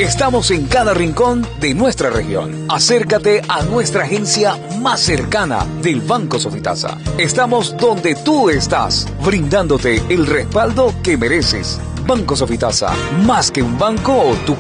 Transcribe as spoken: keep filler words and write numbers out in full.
Estamos en cada rincón de nuestra región. Acércate a nuestra agencia más cercana del Banco Sofitasa. Estamos donde tú estás, brindándote el respaldo que mereces. Banco Sofitasa, más que un banco, tu